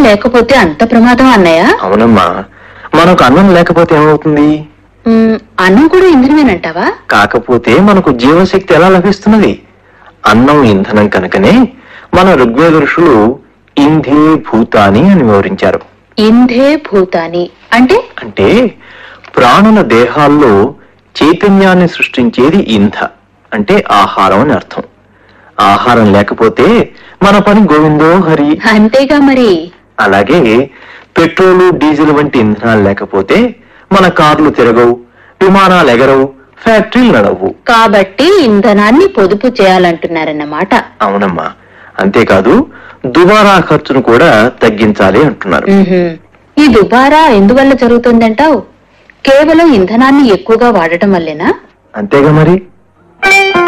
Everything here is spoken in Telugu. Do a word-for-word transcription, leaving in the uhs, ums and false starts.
లేకపోతే అంత ప్రమాదం అన్నయ్య? అవునమ్మా, మనకు అన్నం లేకపోతే ఏమవుతుంది? అన్నం కూడా ఇంధనమేనంటావా? కాకపోతే మనకు జీవశక్తి ఎలా లభిస్తున్నది? అన్నం ఇంధనం కనుకనే మన ఋగ్వేద ఋషులు ఇంధే భూతాని అని వివరించారు. ఇంధే భూతాని అంటే అంటే ప్రాణుల దేహాల్లో చైతన్యాన్ని సృష్టించేది ఇంధ అంటే ఆహారం అని అర్థం. ఆహారం లేకపోతే మన పని గోవిందో హరి. అంతేగా మరి. అలాగే పెట్రోలు డీజిల్ వంటి ఇంధనాలు లేకపోతే మన కార్లు తిరగవు, విమానాలు ఎగరవు, ఫ్యాక్టరీలు నడవు. కాబట్టి ఇంధనాన్ని పొదుపు చేయాలంటున్నారన్నమాట. అవునమ్మా, అంతేకాదు దుబారా ఖర్చును కూడా తగ్గించాలి అంటున్నారు. ఈ దుబారా ఎందువల్ల జరుగుతుందంటావు? కేవలం ఇంధనాన్ని ఎక్కువగా వాడటం వల్లేనా? అంతేగా మరి.